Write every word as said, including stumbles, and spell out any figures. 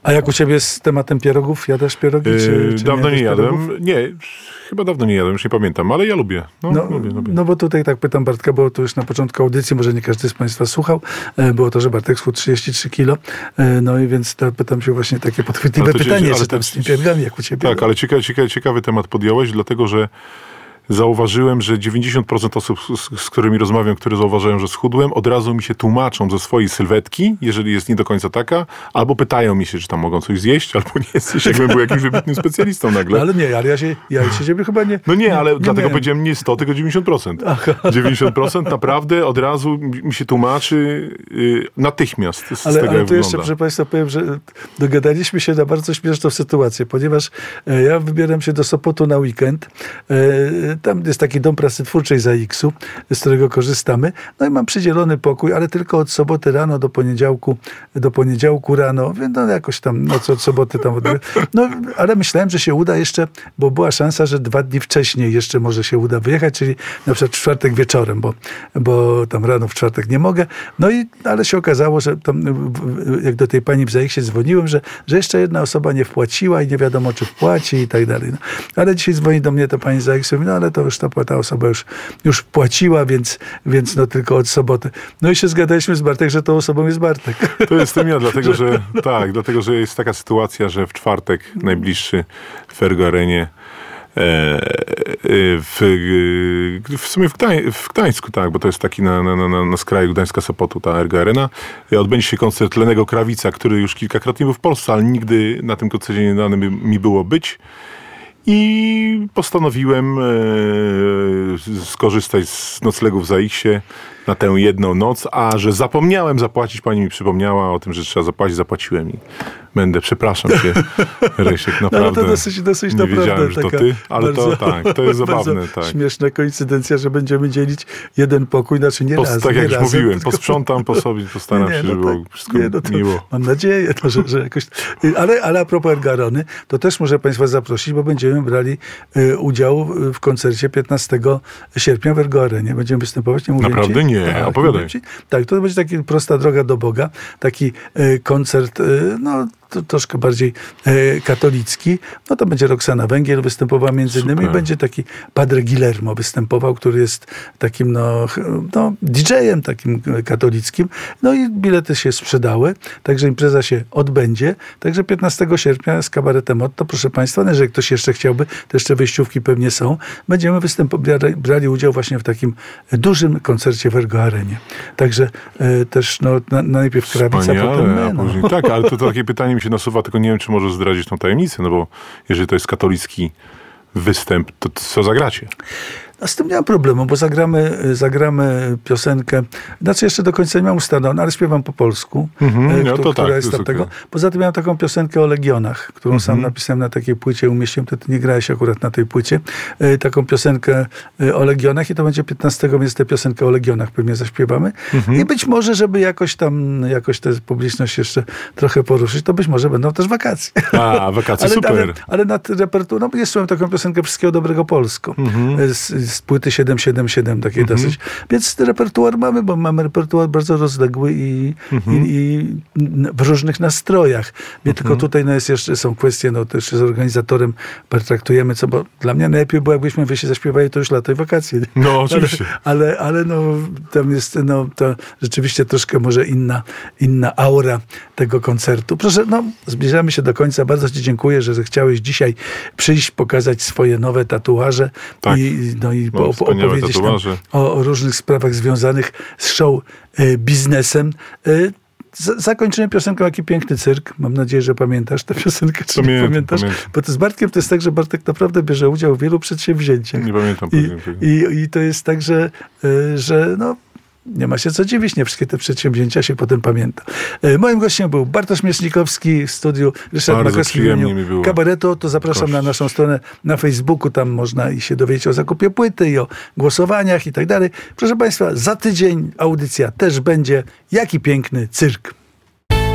A jak u ciebie z tematem pierogów? Jadasz pierogi? Czy, czy dawno nie, nie jadłem. pierogów? Nie, chyba dawno nie jadłem, już nie pamiętam, ale ja lubię. No, No, lubię, lubię. no bo tutaj tak pytam Bartka, bo to już na początku audycji, może nie każdy z państwa słuchał, e, było to, że Bartek schudł trzydzieści trzy kilo, e, no i więc to pytam się właśnie takie podchwytliwe Ale to pytanie, cię- ale czy to- tam z tymi pierogami, jak u ciebie? Tak, ale ciekawy, ciekawy, ciekawy temat podjąłeś, dlatego że zauważyłem, że dziewięćdziesiąt procent osób, z, z którymi rozmawiam, które zauważają, że schudłem, od razu mi się tłumaczą ze swojej sylwetki, jeżeli jest nie do końca taka, albo pytają mi się, czy tam mogą coś zjeść, albo nie zjeść, jakbym był jakimś wybitnym specjalistą nagle. No, ale nie, ale ja się, ja się ciebie chyba nie... No nie, ale nie dlatego miałem. powiedziałem nie sto, tylko dziewięćdziesiąt procent. dziewięćdziesiąt procent naprawdę od razu mi się tłumaczy yy, natychmiast z Ale, tego, ale jak tu jeszcze, wygląda. proszę państwa, powiem, że dogadaliśmy się na bardzo śmieszną sytuację, ponieważ e, ja wybieram się do Sopotu na weekend. E, tam jest taki dom pracy twórczej z A X-u, z którego korzystamy. No i mam przydzielony pokój, ale tylko od soboty rano do poniedziałku, do poniedziałku rano, no jakoś tam, no co od soboty tam. Od... No, ale myślałem, że się uda jeszcze, bo była szansa, że dwa dni wcześniej jeszcze może się uda wyjechać, czyli na przykład w czwartek wieczorem, bo, bo tam rano w czwartek nie mogę. No i, ale się okazało, że tam, jak do tej pani w Zaiksie dzwoniłem, że, że jeszcze jedna osoba nie wpłaciła i nie wiadomo, czy wpłaci i tak dalej. No. Ale dzisiaj dzwoni do mnie ta pani z Zaiksu, no ale to już ta, ta osoba już, już wpłaciła, więc, więc no tylko od soboty. No i się zgadaliśmy z Bartek, że tą osobą jest Bartek. To jestem ja, dlatego że tak, dlatego że jest taka sytuacja, że w czwartek najbliższy w Ergo Arenie e, w, w sumie w, Gdań, w Gdańsku, tak, bo to jest taki na, na, na, na skraju Gdańska Sopotu, ta Ergo Arena. Odbędzie się koncert Lennego Krawica, który już kilkakrotnie był w Polsce, ale nigdy na tym koncercie nie dane mi było być. I postanowiłem e, skorzystać z noclegów w Zaiksie na tę jedną noc, a że zapomniałem zapłacić, pani mi przypomniała o tym, że trzeba zapłacić, zapłaciłem i będę, przepraszam cię, Rysiek, naprawdę. No, ale to dosyć, dosyć nie naprawdę wiedziałem, że to taka ty, ale bardzo, to tak, to jest zabawne. bardzo Tak. śmieszna koincydencja, że będziemy dzielić jeden pokój, znaczy nie Pos, raz, tak nie jak już razem, mówiłem, tylko... posprzątam po sobie, postaram Nie, się, no żeby tak, było wszystko nie, no to miło. Mam nadzieję, no, że, że jakoś... Ale, ale a propos Ergarony, to też muszę państwa zaprosić, bo będziemy brali y, udział w koncercie piętnastego sierpnia w Ergo Arenie. Będziemy występować, nie mówię Naprawdę ci? nie, Tak, opowiadaj. ci? Tak, to będzie taka prosta droga do Boga, taki y, koncert, y, no to troszkę bardziej e, katolicki, no to będzie Roxana Węgiel występowała między innymi. Super. Będzie taki Padre Guillermo występował, który jest takim no, no didżejem takim katolickim. No i bilety się sprzedały, także impreza się odbędzie. Także piętnastego sierpnia z kabaretem Otto, proszę państwa, no, jeżeli ktoś jeszcze chciałby, to jeszcze wyjściówki pewnie są, będziemy występ- brali, brali udział właśnie w takim dużym koncercie w Ergo Arenie. Także e, też no, na, najpierw Krawica, Wspaniale, potem my. a No. później, tak, ale to, to takie pytanie mi się nasuwa, tylko nie wiem, czy możesz zdradzić tą tajemnicę, no bo jeżeli to jest katolicki występ, to co zagracie? A z tym nie mam problemu, bo zagramy, zagramy piosenkę, znaczy jeszcze do końca nie mam ustalone, ale śpiewam po polsku, Mhm, e, no któ- to która tak, jest to tam jest tego. okej. Poza tym miałem taką piosenkę o Legionach, którą sam Mhm. napisałem na takiej płycie, umieściłem, to ty nie grałeś akurat na tej płycie, e, taką piosenkę e, o Legionach i to będzie piętnastego, więc tę piosenkę o Legionach pewnie zaśpiewamy. Mhm. I być może, żeby jakoś tam, jakoś tę publiczność jeszcze trochę poruszyć, to być może będą też wakacje. A, wakacje, Ale, super. ale, ale nad repertuarem, no jeszcze mam taką piosenkę Wszystkiego Dobrego Polsko. Mhm. Z, z płyty siedem siedem siedem, takiej dosyć. Więc repertuar mamy, bo mamy repertuar bardzo rozległy i, Mhm. i, i w różnych nastrojach. Nie tylko tutaj no jest jeszcze, są kwestie, no też z organizatorem pertraktujemy, co, bo dla mnie najlepiej było, jakbyśmy wy się zaśpiewali, to już lato i wakacje. No, oczywiście. Ale, ale, ale no, tam jest no, to rzeczywiście troszkę może inna, inna aura tego koncertu. Proszę, no, zbliżamy się do końca. Bardzo ci dziękuję, że chciałeś dzisiaj przyjść, pokazać swoje nowe tatuaże Tak. i, no, i Mam po, wspaniałe opowiedzieć nam tatuaże. o, o różnych sprawach związanych z show e, biznesem. E, z- Zakończymy piosenką Jaki piękny cyrk. Mam nadzieję, że pamiętasz tę piosenkę, czy nie Pamiętam, pamiętasz? pamiętam. Bo to z Bartkiem to jest tak, że Bartek naprawdę bierze udział w wielu przedsięwzięciach. Nie pamiętam. I, pewnie tego. i, I to jest tak, że, y, że no, nie ma się co dziwić, nie wszystkie te przedsięwzięcia się potem pamięta. Y, Moim gościem był Bartosz Miesznikowski w studiu, Ryszard Bardzo Makowski w przyjemnie imieniu mi było. Kabaretu. To zapraszam na Gość. naszą stronę na Facebooku, tam można i się dowiedzieć o zakupie płyty i o głosowaniach i tak dalej. Proszę Państwa, za tydzień audycja też będzie Jaki piękny cyrk.